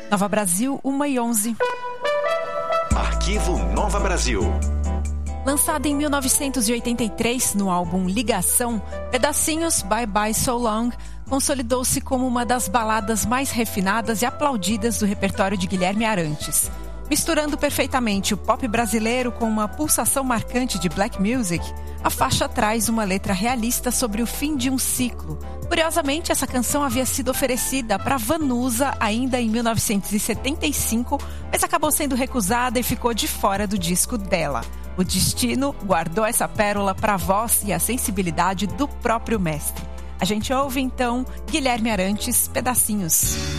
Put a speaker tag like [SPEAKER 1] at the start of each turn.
[SPEAKER 1] Nova Brasil, 1h11.
[SPEAKER 2] Arquivo Nova Brasil.
[SPEAKER 1] Lançada em 1983 no álbum Ligação, Pedacinhos, Bye Bye So Long consolidou-se como uma das baladas mais refinadas e aplaudidas do repertório de Guilherme Arantes. Misturando perfeitamente o pop brasileiro com uma pulsação marcante de black music, a faixa traz uma letra realista sobre o fim de um ciclo. Curiosamente, essa canção havia sido oferecida para Vanusa ainda em 1975, mas acabou sendo recusada e ficou de fora do disco dela. O destino guardou essa pérola para a voz e a sensibilidade do próprio mestre. A gente ouve então Guilherme Arantes, Pedacinhos.